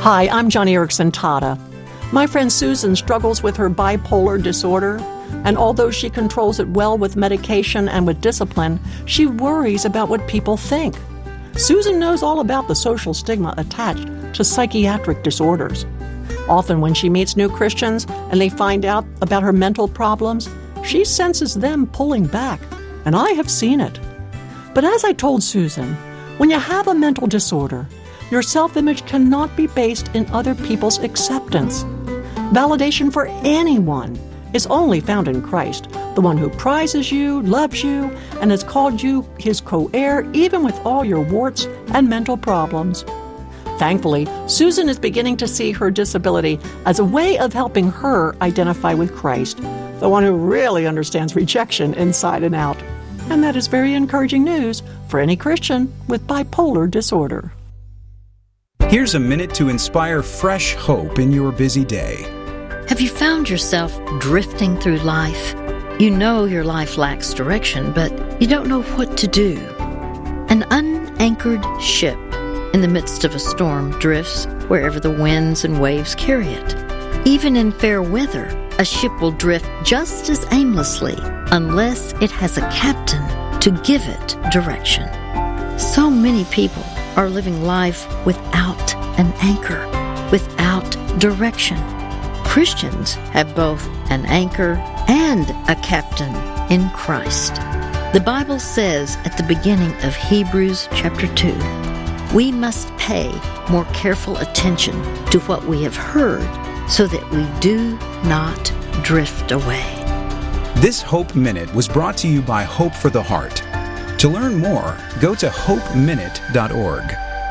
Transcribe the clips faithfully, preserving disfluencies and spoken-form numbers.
Hi, I'm Joni Eareckson Tada. My friend Susan struggles with her bipolar disorder, and although she controls it well with medication and with discipline, she worries about what people think. Susan knows all about the social stigma attached to psychiatric disorders. Often when she meets new Christians and they find out about her mental problems, she senses them pulling back, and I have seen it. But as I told Susan, when you have a mental disorder, your self-image cannot be based in other people's acceptance. Validation for anyone is only found in Christ, the one who prizes you, loves you, and has called you his co-heir even with all your warts and mental problems. Thankfully, Susan is beginning to see her disability as a way of helping her identify with Christ, the one who really understands rejection inside and out. And that is very encouraging news for any Christian with bipolar disorder. Here's a minute to inspire fresh hope in your busy day. Have you found yourself drifting through life? You know your life lacks direction, but you don't know what to do. An unanchored ship in the midst of a storm drifts wherever the winds and waves carry it. Even in fair weather, a ship will drift just as aimlessly unless it has a captain to give it direction. So many people are living life without an anchor, without direction. Christians have both an anchor and a captain in Christ. The Bible says at the beginning of Hebrews chapter two, we must pay more careful attention to what we have heard so that we do not drift away. This Hope Minute was brought to you by Hope for the Heart. To learn more, go to hope minute dot org.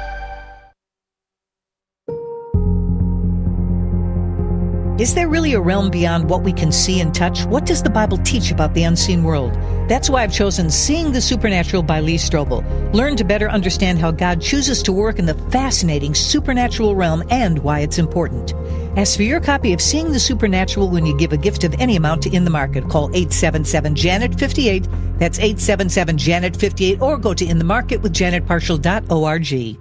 Is there really a realm beyond what we can see and touch? What does the Bible teach about the unseen world? That's why I've chosen Seeing the Supernatural by Lee Strobel. Learn to better understand how God chooses to work in the fascinating supernatural realm and why it's important. Ask for your copy of Seeing the Supernatural when you give a gift of any amount to In the Market. Call eight seven seven, Janet fifty-eight. That's eight seven seven, Janet fifty-eight. Or go to in the market with janet partial dot org.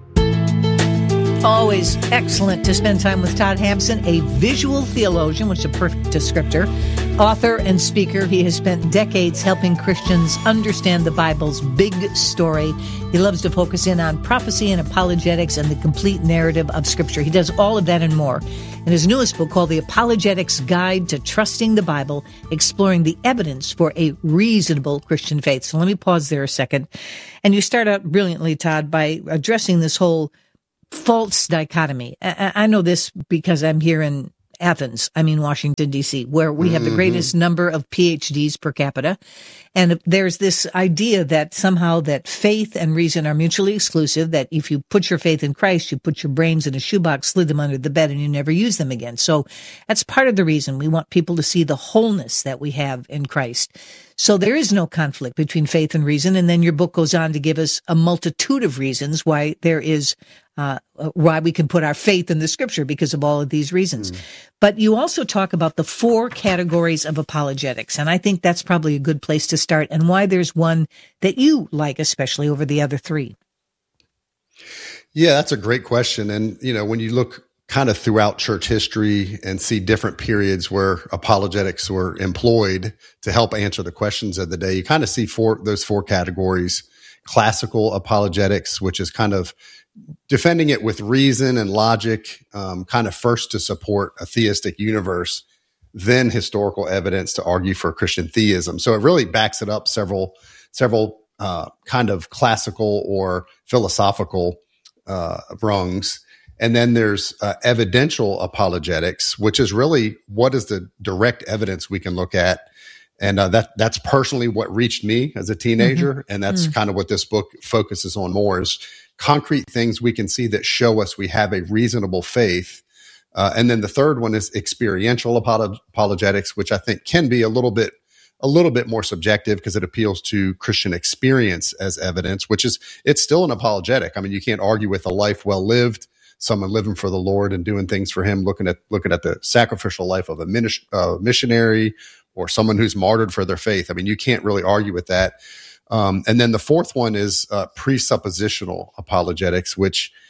Always excellent to spend time with Todd Hampson, a visual theologian, which is a perfect descriptor, author and speaker. He has spent decades helping Christians understand the Bible's big story. He loves to focus in on prophecy and apologetics and the complete narrative of Scripture. He does all of that and more in his newest book called The Apologetics Guide to Trusting the Bible, exploring the evidence for a reasonable Christian faith. So let me pause there a second. And you start out brilliantly, Todd, by addressing this whole false dichotomy. I, I know this because I'm here in Athens, I mean Washington, D C, where we have the greatest number of P H Ds per capita. And there's this idea that somehow that faith and reason are mutually exclusive, that if you put your faith in Christ, you put your brains in a shoebox, slid them under the bed, and you never use them again. So that's part of the reason we want people to see the wholeness that we have in Christ. So there is no conflict between faith and reason. And then your book goes on to give us a multitude of reasons why there is Uh, why we can put our faith in the Scripture because of all of these reasons. Mm. But you also talk about the four categories of apologetics, and I think that's probably a good place to start, and why there's one that you like especially over the other three. Yeah, that's a great question. And, you know, when you look kind of throughout church history and see different periods where apologetics were employed to help answer the questions of the day, you kind of see four, those four categories. Classical apologetics, which is kind of defending it with reason and logic, um, kind of first to support a theistic universe, then historical evidence to argue for Christian theism. So it really backs it up several, several uh, kind of classical or philosophical uh, rungs. And then there's uh, evidential apologetics, which is really what is the direct evidence we can look at. And uh, that that's personally what reached me as a teenager. Mm-hmm. And that's mm-hmm. kind of what this book focuses on more, is concrete things we can see that show us we have a reasonable faith. Uh, and then the third one is experiential apolog- apologetics, which I think can be a little bit a little bit more subjective because it appeals to Christian experience as evidence, which is, it's still an apologetic. I mean, you can't argue with a life well lived, someone living for the Lord and doing things for him, looking at looking at the sacrificial life of a minis- uh, missionary or someone who's martyred for their faith. I mean, you can't really argue with that. Um, and then the fourth one is uh, presuppositional apologetics, which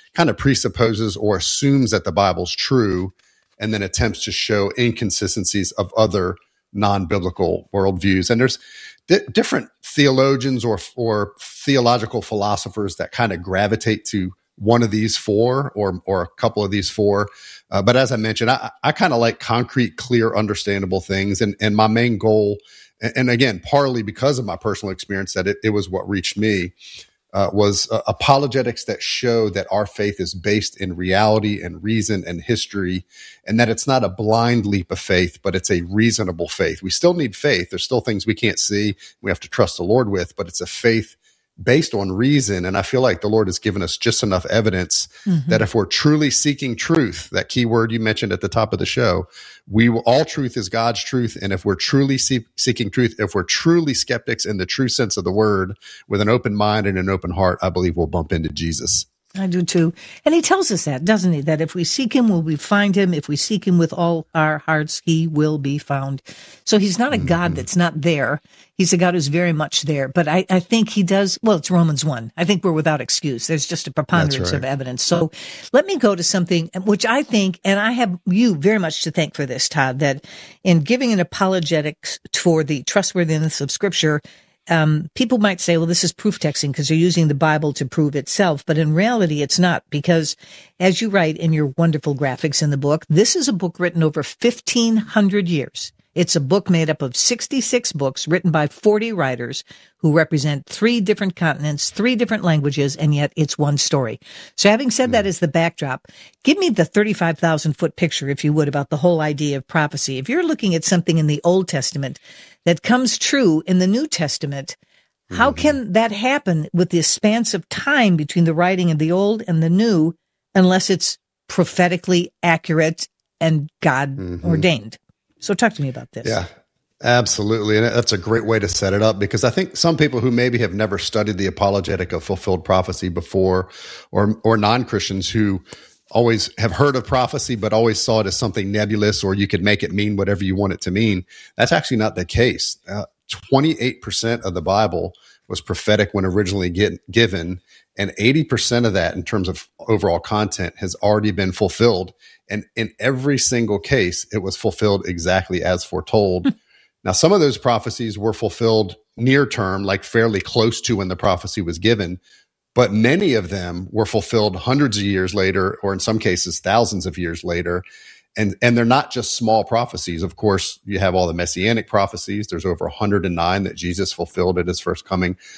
kind of presupposes or assumes that the Bible's true and then attempts to show inconsistencies of other non-biblical worldviews. And there's di- different theologians or, or theological philosophers that kind of gravitate to one of these four or or a couple of these four. Uh, but as I mentioned, I, I kind of like concrete, clear, understandable things. And, and my main goal, and, and again, partly because of my personal experience, that it, it was what reached me, Uh, was uh, apologetics that show that our faith is based in reality and reason and history, and that it's not a blind leap of faith, but it's a reasonable faith. We still need faith. There's still things we can't see, we have to trust the Lord with, but it's a faith based on reason. And I feel like the Lord has given us just enough evidence mm-hmm. that if we're truly seeking truth, that key word you mentioned at the top of the show, we will, all truth is God's truth. And if we're truly see, seeking truth, if we're truly skeptics in the true sense of the word, with an open mind and an open heart, I believe we'll bump into Jesus. I do too. And he tells us that, doesn't he? That if we seek him, will we find him? If we seek him with all our hearts, he will be found. So he's not a mm-hmm. God that's not there. He's a God who's very much there. But I, I think he does, well, it's Romans one. I think we're without excuse. There's just a preponderance right. of evidence. So let me go to something which I think, and I have you very much to thank for this, Todd, that in giving an apologetics for the trustworthiness of Scripture, Um, people might say, well, this is proof texting because you're using the Bible to prove itself. But in reality, it's not, because as you write in your wonderful graphics in the book, this is a book written over fifteen hundred years. It's a book made up of sixty-six books written by forty writers who represent three different continents, three different languages, and yet it's one story. So having said that as the backdrop, give me the thirty-five thousand foot picture, if you would, about the whole idea of prophecy. If you're looking at something in the Old Testament that comes true in the New Testament, how mm-hmm. can that happen with the expanse of time between the writing of the Old and the New, unless it's prophetically accurate and God mm-hmm. ordained? So talk to me about this. Yeah, absolutely. And that's a great way to set it up, because I think some people who maybe have never studied the apologetic of fulfilled prophecy before, or or non-Christians who always have heard of prophecy but always saw it as something nebulous, or you could make it mean whatever you want it to mean. That's actually not the case. Uh, twenty-eight percent of the Bible was prophetic when originally get, given, and eighty percent of that in terms of overall content has already been fulfilled. And in every single case, it was fulfilled exactly as foretold. Now, some of those prophecies were fulfilled near term, like fairly close to when the prophecy was given, but many of them were fulfilled hundreds of years later, or in some cases, thousands of years later. And, and they're not just small prophecies. Of course, you have all the messianic prophecies. There's over one hundred nine that Jesus fulfilled at his first coming.